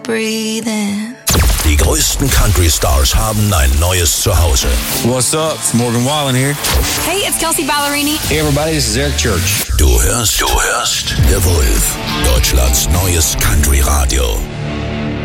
Breathe in. Die größten Country-Stars haben ein neues Zuhause. What's up? It's Morgan Wallen here. Hey, it's Kelsey Ballerini. Hey everybody, this is Eric Church. Du hörst The Wolf, Deutschlands neues Country-Radio.